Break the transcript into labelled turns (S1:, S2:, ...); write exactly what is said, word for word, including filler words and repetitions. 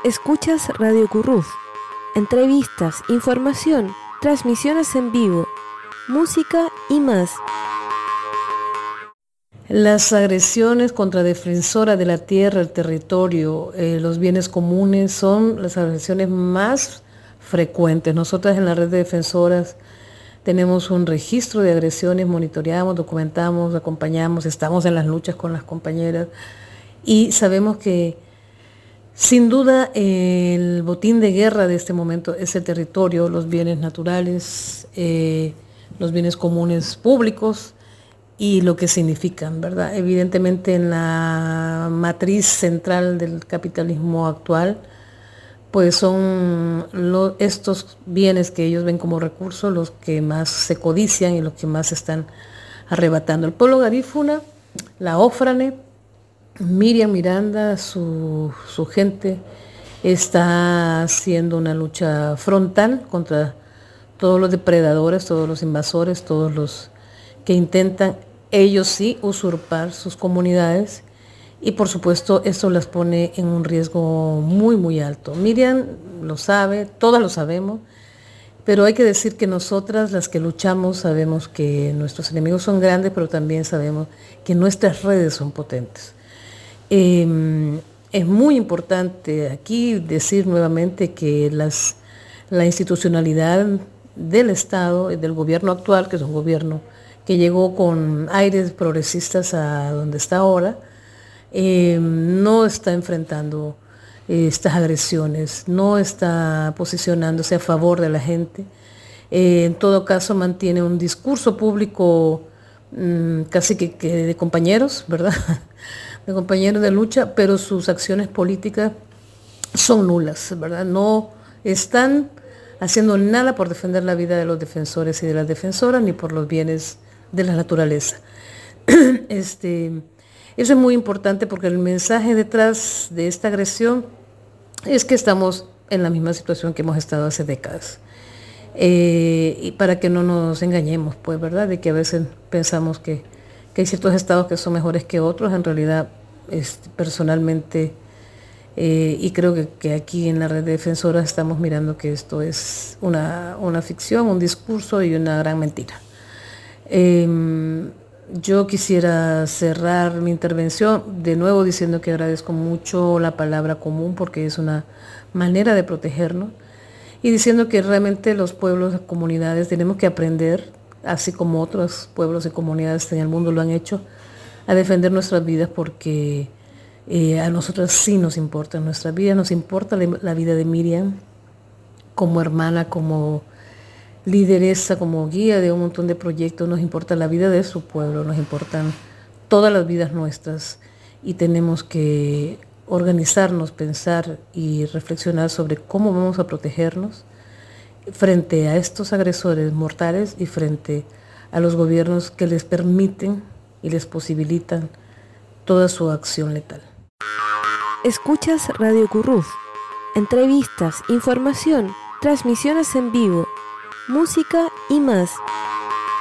S1: Escuchas Radio Curruf. Entrevistas, información, transmisiones en vivo, música y más.
S2: Las agresiones contra defensora de la tierra, el territorio, eh, los bienes comunes son las agresiones más frecuentes. Nosotras en la red de defensoras tenemos un registro de agresiones, monitoreamos, documentamos, acompañamos, estamos en las luchas con las compañeras y sabemos que sin duda el botín de guerra de este momento es el territorio, los bienes naturales, eh, los bienes comunes públicos y lo que significan, ¿verdad? Evidentemente en la matriz central del capitalismo actual, pues son lo, estos bienes que ellos ven como recursos los que más se codician y los que más están arrebatando. El pueblo garífuna, la Ófrane, Miriam Miranda, su, su gente, está haciendo una lucha frontal contra todos los depredadores, todos los invasores, todos los que intentan, ellos sí, usurpar sus comunidades. Y por supuesto esto las pone en un riesgo muy muy alto. Miriam lo sabe, todas lo sabemos, pero hay que decir que nosotras las que luchamos sabemos que nuestros enemigos son grandes, pero también sabemos que nuestras redes son potentes. Eh, es muy importante aquí decir nuevamente que las, la institucionalidad del Estado y del gobierno actual, que es un gobierno que llegó con aires progresistas a donde está ahora, Eh, no está enfrentando eh, estas agresiones, no está posicionándose a favor de la gente. Eh, en todo caso mantiene un discurso público mmm, casi que, que de compañeros, ¿verdad? De compañeros de lucha, pero sus acciones políticas son nulas, ¿verdad? No están haciendo nada por defender la vida de los defensores y de las defensoras, ni por los bienes de la naturaleza. este... Eso es muy importante porque el mensaje detrás de esta agresión es que estamos en la misma situación que hemos estado hace décadas. Eh, y para que no nos engañemos, pues, ¿verdad? De que a veces pensamos que, que hay ciertos estados que son mejores que otros. En realidad, es, personalmente, eh, y creo que, que aquí en la red de defensoras estamos mirando que esto es una, una ficción, un discurso y una gran mentira. Eh, Yo quisiera cerrar mi intervención de nuevo diciendo que agradezco mucho la palabra común porque es una manera de protegernos y diciendo que realmente los pueblos, las comunidades tenemos que aprender, así como otros pueblos y comunidades en el mundo lo han hecho, a defender nuestras vidas porque eh, a nosotras sí nos importa nuestra vida, nos importa la, la vida de Miriam como hermana, como lideresa, como guía de un montón de proyectos. Nos importa la vida de su pueblo, nos importan todas las vidas nuestras y tenemos que organizarnos, pensar y reflexionar sobre cómo vamos a protegernos frente a estos agresores mortales y frente a los gobiernos que les permiten y les posibilitan toda su acción letal.
S1: Escuchas Radio Curruf. Entrevistas, información, transmisiones en vivo, música y más.